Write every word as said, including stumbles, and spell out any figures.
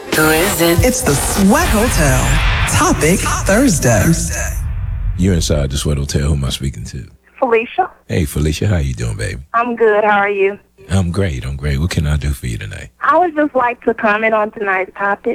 Who is it? It's the Sweat Hotel. Topic Thursday. You're inside the Sweat Hotel. Who am I speaking to? Felicia. Hey, Felicia. How you doing, baby? I'm good. How are you? I'm great. I'm great. What can I do for you tonight? I would just like to comment on tonight's topic.